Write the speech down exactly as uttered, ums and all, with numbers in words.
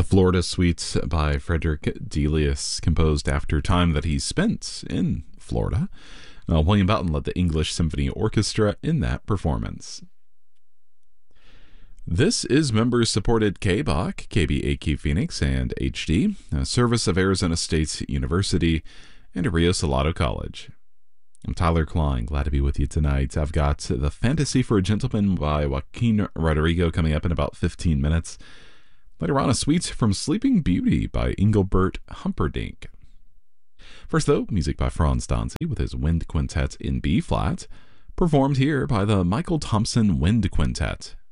Florida Suite by Frederick Delius, composed after time that he spent in Florida. Uh, William Boughton led the English Symphony Orchestra in that performance. This is member-supported K B O C, K B A Q Phoenix, and H D, a service of Arizona State University and Rio Salado College. I'm Tyler Klein, glad to be with you tonight. I've got The Fantasy for a Gentleman by Joaquin Rodrigo coming up in about fifteen minutes. Later on, a suite from Sleeping Beauty by Engelbert Humperdinck. First, though, music by Franz Danzig with his Wind Quintet in B-flat, performed here by the Michael Thompson Wind Quintet.